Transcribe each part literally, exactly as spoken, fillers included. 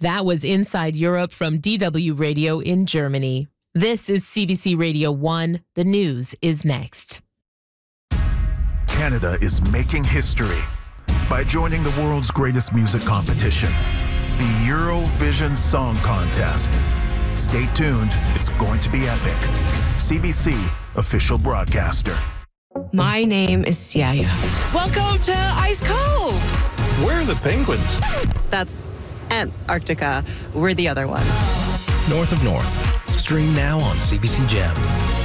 That was Inside Europe from D W Radio in Germany. This is C B C Radio one. The news is next. Canada is making history by joining the world's greatest music competition, the Eurovision Song Contest. Stay tuned, it's going to be epic. C B C official broadcaster. My name is Siaya. Welcome to Ice Cove. Where are the penguins? That's Antarctica. We're the other one. North of North. Stream now on C B C Gem.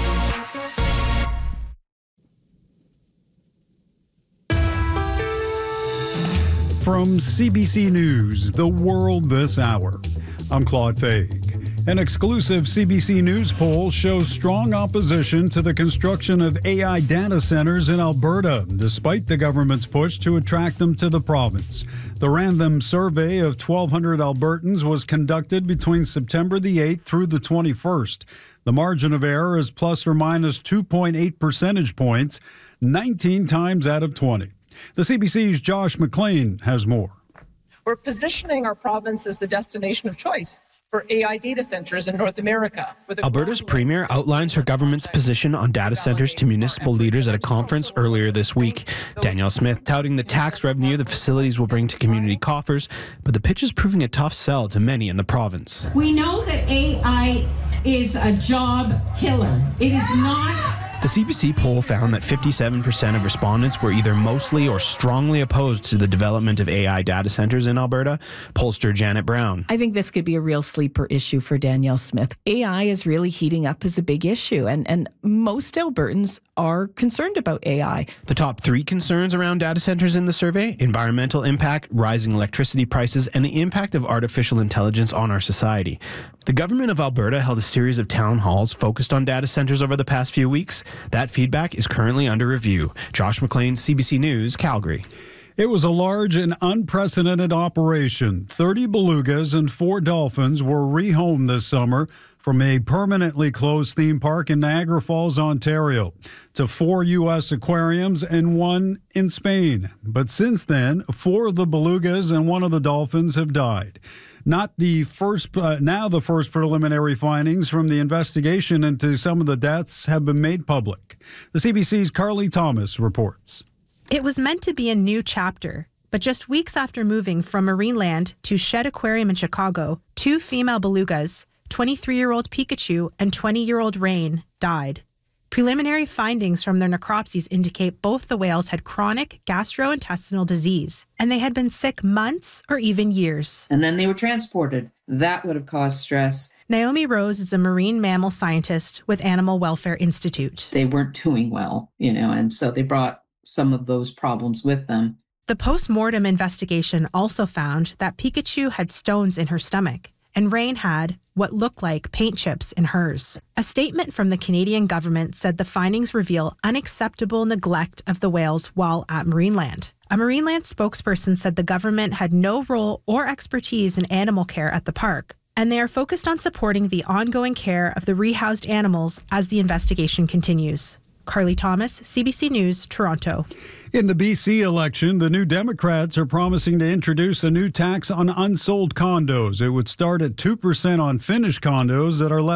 From C B C News, The World This Hour, I'm Claude Faig. An exclusive C B C News poll shows strong opposition to the construction of A I data centers in Alberta, despite the government's push to attract them to the province. The random survey of twelve hundred Albertans was conducted between September the eighth through the twenty-first. The margin of error is plus or minus two point eight percentage points, nineteen times out of twenty. The C B C's Josh McLean has more. We're positioning our province as the destination of choice for A I data centers in North America. Alberta's premier outlines her government's position on data centers to municipal leaders at a conference earlier this week. Danielle Smith touting the tax revenue the facilities will bring to community coffers, but the pitch is proving a tough sell to many in the province. We know that A I is a job killer. It is not. The C B C poll found that fifty-seven percent of respondents were either mostly or strongly opposed to the development of A I data centers in Alberta. Pollster Janet Brown. I think this could be a real sleeper issue for Danielle Smith. A I is really heating up as a big issue, and, and most Albertans are concerned about A I. The top three concerns around data centers in the survey: environmental impact, rising electricity prices, and the impact of artificial intelligence on our society. The government of Alberta held a series of town halls focused on data centers over the past few weeks. That feedback is currently under review. Josh McLean, C B C News, Calgary. It was a large and unprecedented operation. thirty belugas and four dolphins were rehomed this summer from a permanently closed theme park in Niagara Falls, Ontario, to four U S aquariums and one in Spain. But since then, four of the belugas and one of the dolphins have died. Not the first, uh, now the first preliminary findings from the investigation into some of the deaths have been made public. The C B C's Carly Thomas reports. It was meant to be a new chapter, but just weeks after moving from Marineland to Shed Aquarium in Chicago, two female belugas, twenty-three-year-old Pikachu and twenty-year-old Rain, died. Preliminary findings from their necropsies indicate both the whales had chronic gastrointestinal disease, and they had been sick months or even years. And then they were transported. That would have caused stress. Naomi Rose is a marine mammal scientist with Animal Welfare Institute. They weren't doing well, you know, and so they brought some of those problems with them. The post-mortem investigation also found that Pikachu had stones in her stomach, and Rain had what looked like paint chips in hers. A statement from the Canadian government said the findings reveal unacceptable neglect of the whales while at Marineland. A Marineland spokesperson said the government had no role or expertise in animal care at the park, and they are focused on supporting the ongoing care of the rehoused animals as the investigation continues. Carly Thomas, C B C News, Toronto. In the B C election, the New Democrats are promising to introduce a new tax on unsold condos. It would start at two percent on finished condos that are less